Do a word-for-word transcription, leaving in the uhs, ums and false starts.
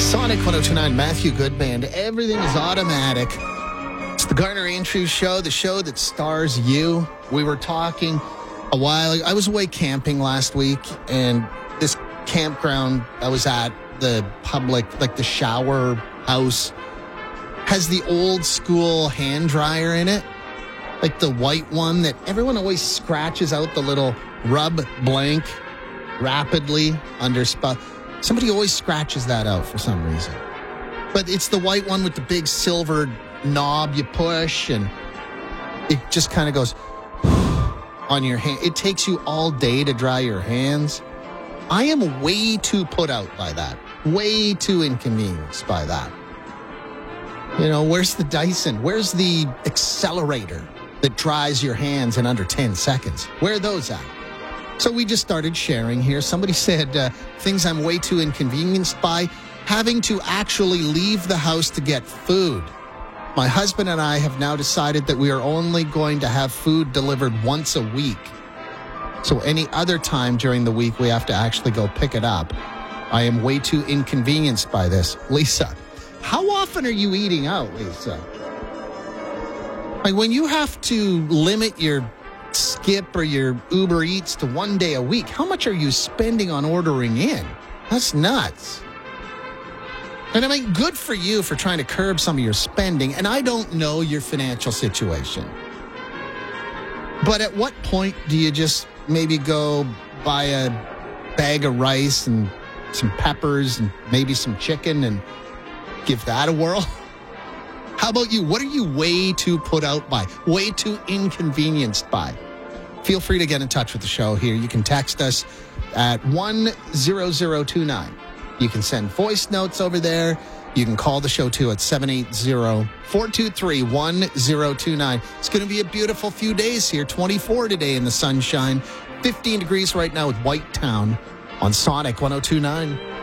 Sonic one oh two point nine, Matthew Goodband. Everything is automatic. It's the Garner Andrews Show, the show that stars you. We were talking a while ago. I was away camping last week, and this campground I was at, the public, like the shower house, has the old school hand dryer in it. Like the white one that everyone always scratches out the little rub blank rapidly under spot. Somebody always scratches that out for some reason. But it's the white one with the big silver knob you push, and it just kind of goes on your hand. It takes you all day to dry your hands. I am way too put out by that. Way too inconvenienced by that. You know, where's the Dyson? Where's the accelerator that dries your hands in under ten seconds? Where are those at? So we just started sharing here. Somebody said uh, things I'm way too inconvenienced by, having to actually leave the house to get food. My husband and I have now decided that we are only going to have food delivered once a week. So any other time during the week, we have to actually go pick it up. I am way too inconvenienced by this. Lisa, how often are you eating out, Lisa? Like when you have to limit your Skip or your Uber Eats to one day a week, how much are you spending on ordering in? That's nuts. And I mean, good for you for trying to curb some of your spending. And I don't know your financial situation. But at what point do you just maybe go buy a bag of rice and some peppers and maybe some chicken and give that a whirl? How about you? What are you way too put out by? Way too inconvenienced by? Feel free to get in touch with the show here. You can text us at one zero zero two nine. You can send voice notes over there. You can call the show too at seven eight zero, four two three, one zero two nine. It's going to be a beautiful few days here. twenty-four today in the sunshine. fifteen degrees right now with White Town on Sonic one oh two point nine.